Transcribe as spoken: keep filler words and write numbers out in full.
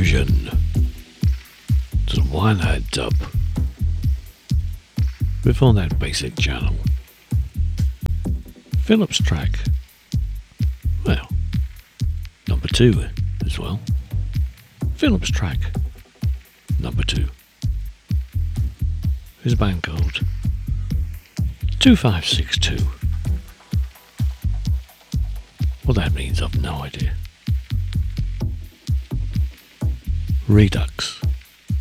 Fusion. To One Head Dub. Before that, Basic Channel. Philip's track. Well, number two as well. Philip's track. Number two. His band called two five six two. What that means, I've no idea. Redux.